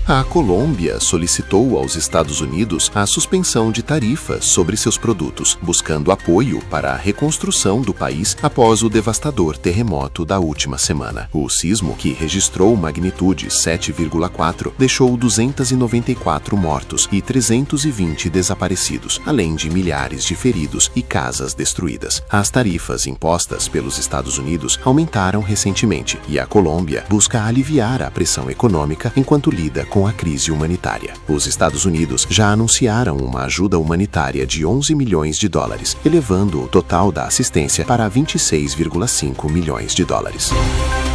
A Colômbia solicitou aos Estados Unidos a suspensão de tarifas sobre seus produtos, buscando apoio para a reconstrução do país após o devastador terremoto da última semana. O sismo, que registrou magnitude 7,4, deixou 294 mortos e 320 desaparecidos, além de milhares de feridos e casas destruídas. As tarifas impostas pelos Estados Unidos aumentaram recentemente e a Colômbia busca aliviar a pressão econômica enquanto lida com a crise humanitária. Os Estados Unidos já anunciaram uma ajuda humanitária de 11 milhões de dólares, elevando o total da assistência para 26,5 milhões de dólares.